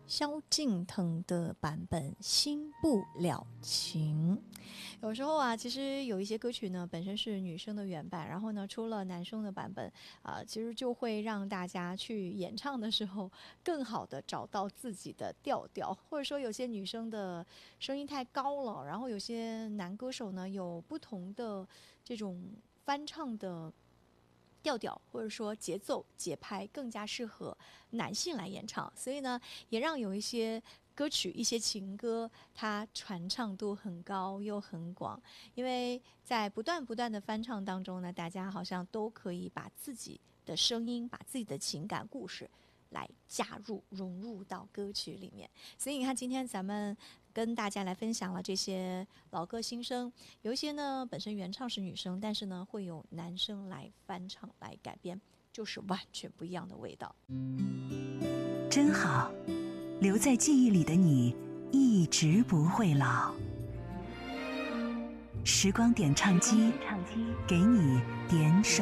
萧敬腾的版本《新不了情》。有时候啊，其实有一些歌曲呢本身是女生的原版，然后呢出了男生的版本其实就会让大家去演唱的时候更好的找到自己的调调，或者说有些女生的声音太高了，然后有些男歌手呢有不同的这种翻唱的调调或者说节奏节拍更加适合男性来演唱，所以呢也让有一些歌曲一些情歌它传唱度很高又很广，因为在不断的翻唱当中呢，大家好像都可以把自己的声音把自己的情感故事来加入融入到歌曲里面。所以你看今天咱们跟大家来分享了这些老歌新声，有一些呢本身原唱是女生，但是呢会有男生来翻唱来改编，就是完全不一样的味道。 真好，留在记忆里的你一直不会老。时光点唱机，给你点首